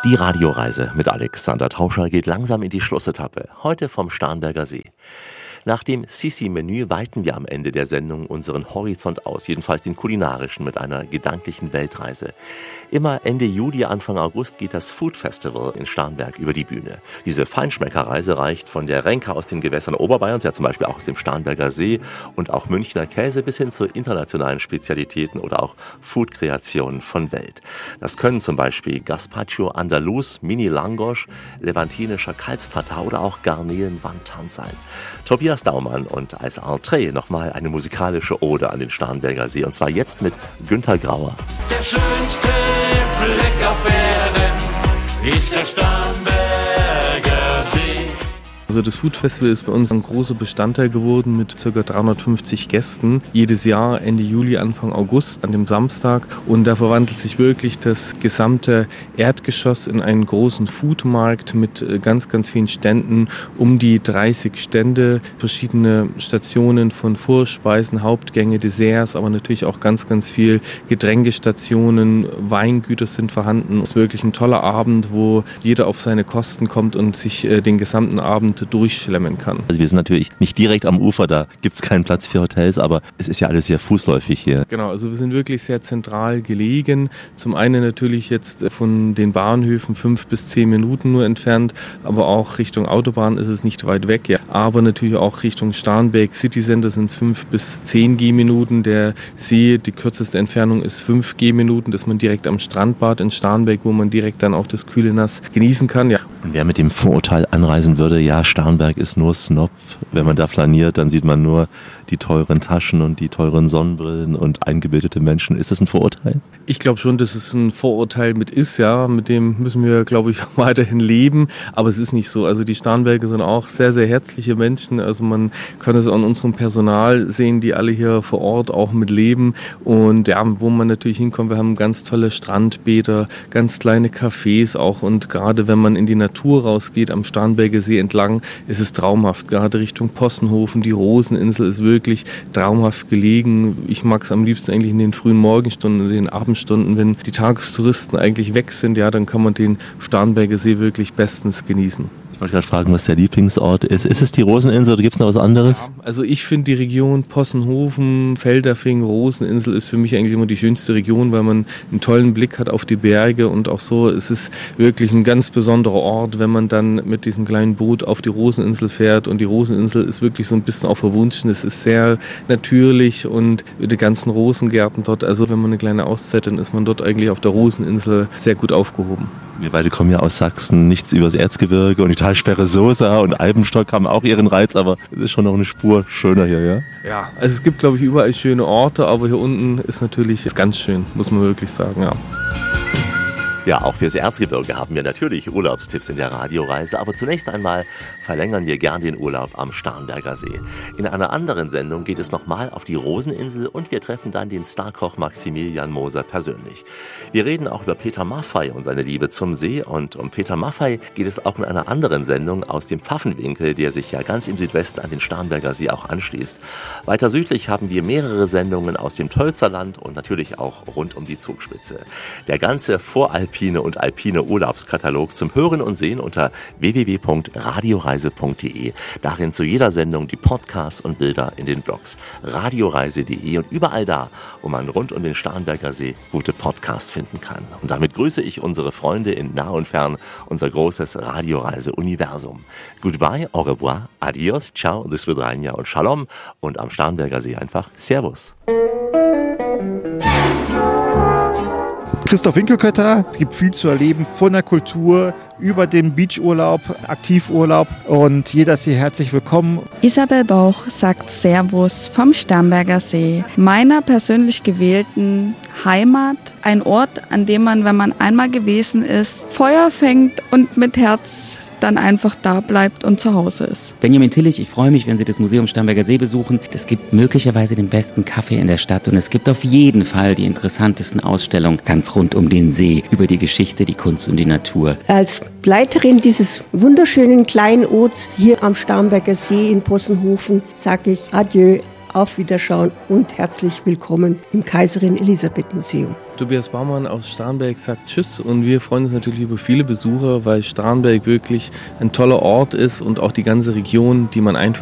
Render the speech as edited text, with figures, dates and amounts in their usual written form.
Die Radioreise mit Alexander Tauscher geht langsam in die Schlussetappe. Heute vom Starnberger See. Nach dem Sisi-Menü weiten wir am Ende der Sendung unseren Horizont aus, jedenfalls den kulinarischen, mit einer gedanklichen Weltreise. Immer Ende Juli, Anfang August geht das Food Festival in Starnberg über die Bühne. Diese Feinschmeckerreise reicht von der Renke aus den Gewässern Oberbayerns, ja zum Beispiel auch aus dem Starnberger See und auch Münchner Käse bis hin zu internationalen Spezialitäten oder auch Food-Kreationen von Welt. Das können zum Beispiel Gazpacho Andalus, Mini Langosch, levantinischer Kalbstatar oder auch Garnelen Wantan sein. Tobias Daumann und als Entree nochmal eine musikalische Ode an den Starnberger See. Und zwar jetzt mit Günter Grauer. Der schönste Fleck auf Erden ist der Starnberger See. Also das Food Festival ist bei uns ein großer Bestandteil geworden mit ca. 350 Gästen. Jedes Jahr Ende Juli, Anfang August an dem Samstag. Und da verwandelt sich wirklich das gesamte Erdgeschoss in einen großen Foodmarkt mit ganz, ganz vielen Ständen. Um die 30 Stände, verschiedene Stationen von Vorspeisen, Hauptgänge, Desserts, aber natürlich auch ganz, ganz viel Getränkestationen, Weingüter sind vorhanden. Es ist wirklich ein toller Abend, wo jeder auf seine Kosten kommt und sich den gesamten Abend durchschlemmen kann. Also wir sind natürlich nicht direkt am Ufer, da gibt es keinen Platz für Hotels, aber es ist ja alles sehr fußläufig hier. Genau, also wir sind wirklich sehr zentral gelegen. Zum einen natürlich jetzt von den Bahnhöfen 5 bis 10 Minuten nur entfernt, aber auch Richtung Autobahn ist es nicht weit weg. Ja. Aber natürlich auch Richtung Starnberg City Center sind es 5 bis 10 Gehminuten. Der See, die kürzeste Entfernung ist 5 Gehminuten, dass man direkt am Strandbad in Starnberg, wo man direkt dann auch das kühle Nass genießen kann. Ja. Und wer mit dem Vorurteil anreisen würde, ja, Starnberg ist nur Snob. Wenn man da flaniert, dann sieht man nur die teuren Taschen und die teuren Sonnenbrillen und eingebildete Menschen. Ist das ein Vorurteil? Ich glaube schon, dass es ein Vorurteil mit ist, ja. Mit dem müssen wir, glaube ich, weiterhin leben. Aber es ist nicht so. Also die Starnberger sind auch sehr, sehr herzliche Menschen. Also man kann es an unserem Personal sehen, die alle hier vor Ort auch mit leben. Und ja, wo man natürlich hinkommt, wir haben ganz tolle Strandbäder, ganz kleine Cafés auch. Und gerade wenn man in die Natur rausgeht, am Starnberger See entlang, ist es traumhaft. Gerade Richtung Possenhofen, die Roseninsel ist wirklich traumhaft gelegen. Ich mag es am liebsten eigentlich in den frühen Morgenstunden, in den Abendstunden, wenn die Tagestouristen eigentlich weg sind, ja, dann kann man den Starnberger See wirklich bestens genießen. Ich wollte gerade fragen, was der Lieblingsort ist. Ist es die Roseninsel oder gibt es noch was anderes? Ja, also ich finde die Region Possenhofen, Feldafing, Roseninsel ist für mich eigentlich immer die schönste Region, weil man einen tollen Blick hat auf die Berge und auch so. Es ist wirklich ein ganz besonderer Ort, wenn man dann mit diesem kleinen Boot auf die Roseninsel fährt. Und die Roseninsel ist wirklich so ein bisschen auch verwunschen. Es ist sehr natürlich und die ganzen Rosengärten dort. Also wenn man eine kleine Auszeit, dann ist man dort eigentlich auf der Roseninsel sehr gut aufgehoben. Wir beide kommen ja aus Sachsen, nichts übers Erzgebirge und die Talsperre Sosa und Alpenstock haben auch ihren Reiz, aber es ist schon noch eine Spur schöner hier, ja? Ja, also es gibt, glaube ich, überall schöne Orte, aber hier unten ist natürlich ganz schön, muss man wirklich sagen, ja. Ja, auch fürs Erzgebirge haben wir natürlich Urlaubstipps in der Radioreise, aber zunächst einmal verlängern wir gern den Urlaub am Starnberger See. In einer anderen Sendung geht es nochmal auf die Roseninsel und wir treffen dann den Starkoch Maximilian Moser persönlich. Wir reden auch über Peter Maffay und seine Liebe zum See und um Peter Maffay geht es auch in einer anderen Sendung aus dem Pfaffenwinkel, der sich ja ganz im Südwesten an den Starnberger See auch anschließt. Weiter südlich haben wir mehrere Sendungen aus dem Tölzerland und natürlich auch rund um die Zugspitze. Der ganze voralpine und alpine Urlaubskatalog zum Hören und Sehen unter www.radioreise.de. Darin zu jeder Sendung die Podcasts und Bilder in den Blogs radioreise.de und überall da, wo man rund um den Starnberger See gute Podcasts finden kann. Und damit grüße ich unsere Freunde in nah und fern, unser großes Radioreise-Universum. Goodbye, au revoir, adios, ciao, do svidania und shalom und am Starnberger See einfach Servus. Christoph Winkelkötter, es gibt viel zu erleben von der Kultur über den Beachurlaub, Aktivurlaub und jeder ist hier herzlich willkommen. Isabel Bauch sagt Servus vom Starnberger See, meiner persönlich gewählten Heimat, ein Ort, an dem man, wenn man einmal gewesen ist, Feuer fängt und mit Herz dann einfach da bleibt und zu Hause ist. Benjamin Tillich, ich freue mich, wenn Sie das Museum Starnberger See besuchen. Es gibt möglicherweise den besten Kaffee in der Stadt und es gibt auf jeden Fall die interessantesten Ausstellungen ganz rund um den See, über die Geschichte, die Kunst und die Natur. Als Leiterin dieses wunderschönen kleinen Orts hier am Starnberger See in Possenhofen sage ich Adieu, auf Wiederschauen und herzlich willkommen im Kaiserin Elisabeth Museum. Tobias Baumann aus Starnberg sagt Tschüss und wir freuen uns natürlich über viele Besucher, weil Starnberg wirklich ein toller Ort ist und auch die ganze Region, die man einfach